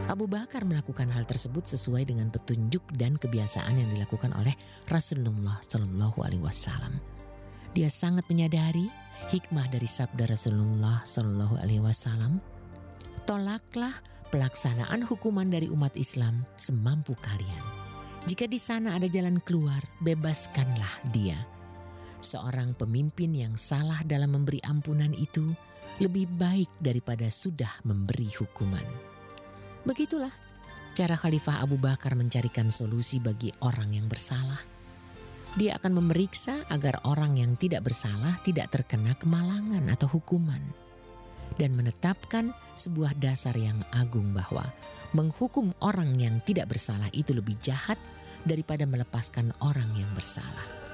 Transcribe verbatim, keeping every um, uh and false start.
Abu Bakar melakukan hal tersebut sesuai dengan petunjuk dan kebiasaan yang dilakukan oleh Rasulullah Shallallahu Alaihi Wasallam. Dia sangat menyadari hikmah dari sabda Rasulullah Shallallahu Alaihi Wasallam, "Tolaklah pelaksanaan hukuman dari umat Islam semampu kalian. Jika di sana ada jalan keluar, bebaskanlah dia." Seorang pemimpin yang salah dalam memberi ampunan itu lebih baik daripada sudah memberi hukuman. Begitulah cara Khalifah Abu Bakar mencarikan solusi bagi orang yang bersalah. Dia akan memeriksa agar orang yang tidak bersalah tidak terkena kemalangan atau hukuman, dan menetapkan sebuah dasar yang agung bahwa menghukum orang yang tidak bersalah itu lebih jahat daripada melepaskan orang yang bersalah.